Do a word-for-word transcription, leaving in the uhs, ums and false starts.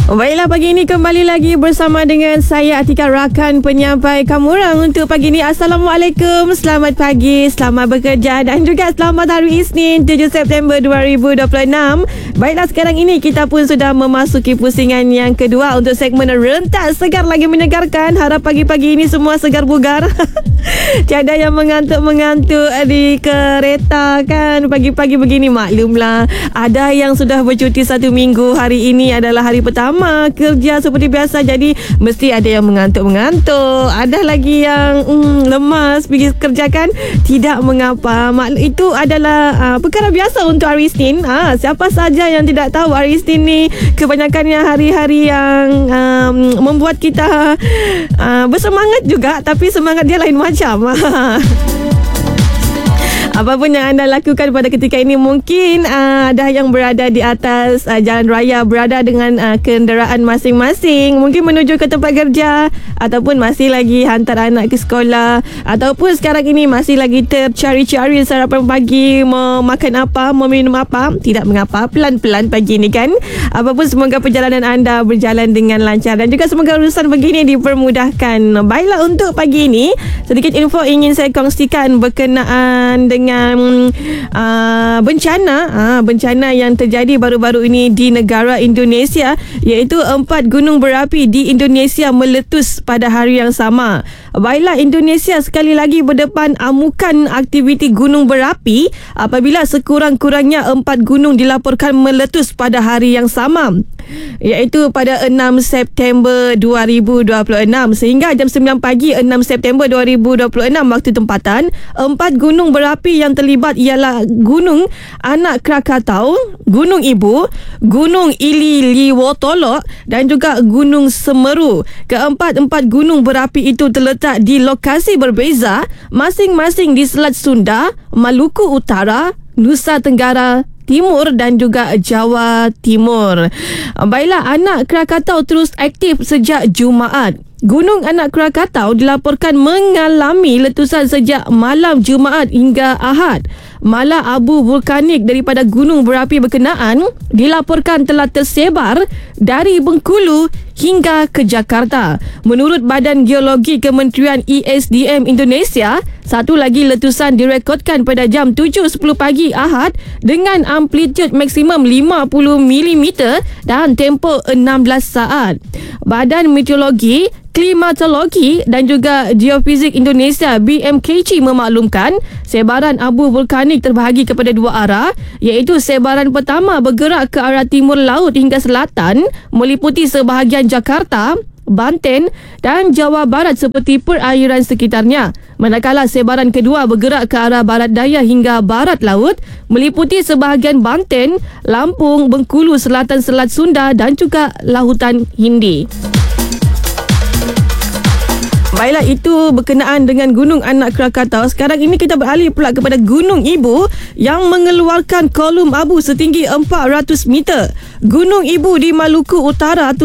Baiklah, pagi ini kembali lagi bersama dengan saya Atika, rakan penyampai kamu orang untuk pagi ini. Assalamualaikum, selamat pagi, selamat bekerja dan juga selamat hari Isnin tujuh September dua ribu dua puluh enam. Baiklah, sekarang ini kita pun sudah memasuki pusingan yang kedua untuk segmen Rentak Segar Lagi Menyegarkan. Harap pagi-pagi ini semua segar bugar. Tiada yang mengantuk-mengantuk di kereta kan. Pagi-pagi begini, maklumlah, ada yang sudah bercuti satu minggu. Hari ini adalah hari pertama kerja seperti biasa, jadi mesti ada yang mengantuk-mengantuk, ada lagi yang mm, lemas pergi kerja kan. Tidak mengapa, itu adalah uh, perkara biasa untuk hari Isnin. uh, Siapa saja yang tidak tahu, hari Isnin ni kebanyakannya hari-hari yang um, membuat kita uh, bersemangat juga, tapi semangat dia lain macam. Apapun yang anda lakukan pada ketika ini, mungkin uh, ada yang berada di atas uh, jalan raya, berada dengan uh, kenderaan masing-masing, mungkin menuju ke tempat kerja, ataupun masih lagi hantar anak ke sekolah, ataupun sekarang ini masih lagi tercari-cari sarapan pagi, mau makan apa, mau minum apa. Tidak mengapa, pelan-pelan pagi ini kan. Apapun, semoga perjalanan anda berjalan dengan lancar dan juga semoga urusan begini dipermudahkan. Baiklah, untuk pagi ini sedikit info ingin saya kongsikan berkenaan dengan dengan uh, bencana uh, bencana yang terjadi baru-baru ini di negara Indonesia, iaitu empat gunung berapi di Indonesia meletus pada hari yang sama. Baiklah, Indonesia sekali lagi berdepan amukan aktiviti gunung berapi apabila sekurang-kurangnya empat gunung dilaporkan meletus pada hari yang sama, iaitu pada enam September dua ribu dua puluh enam sehingga jam sembilan pagi enam September dua ribu dua puluh enam waktu tempatan. Empat gunung berapi yang terlibat ialah Gunung Anak Krakatau, Gunung Ibu, Gunung Ililiwotolo dan juga Gunung Semeru. Keempat-empat gunung berapi itu terletak di lokasi berbeza, masing-masing di Selat Sunda, Maluku Utara, Nusa Tenggara Timur dan juga Jawa Timur. Baiklah, Anak Krakatau terus aktif sejak Jumaat. Gunung Anak Krakatau dilaporkan mengalami letusan sejak malam Jumaat hingga Ahad. Malah abu vulkanik daripada gunung berapi berkenaan dilaporkan telah tersebar dari Bengkulu hingga ke Jakarta. Menurut Badan Geologi Kementerian E S D M Indonesia, satu lagi letusan direkodkan pada jam tujuh sepuluh pagi Ahad dengan amplitud maksimum lima puluh milimeter dan tempoh enam belas saat. Badan Meteorologi, Klimatologi dan juga Geofizik Indonesia B M K G memaklumkan sebaran abu vulkanik terbahagi kepada dua arah, iaitu sebaran pertama bergerak ke arah timur laut hingga selatan meliputi sebahagian Jakarta, Banten dan Jawa Barat seperti perairan sekitarnya. Manakala sebaran kedua bergerak ke arah barat daya hingga barat laut meliputi sebahagian Banten, Lampung, Bengkulu, Selatan Selat Sunda dan juga Lautan Hindi. Baiklah, itu berkenaan dengan Gunung Anak Krakatau. Sekarang ini kita beralih pula kepada Gunung Ibu yang mengeluarkan kolum abu setinggi empat ratus meter. Gunung Ibu di Maluku Utara